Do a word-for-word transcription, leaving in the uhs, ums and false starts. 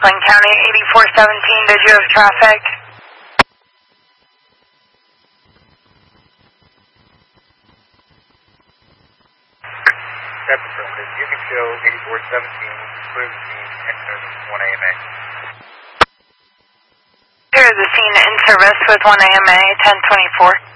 Lane County, eighty-four seventeen, did you have traffic? That's affirmative. You can show eighty-four seventeen, clear the scene, and service one A M A. Clear the scene in service with one A M A, ten twenty-four.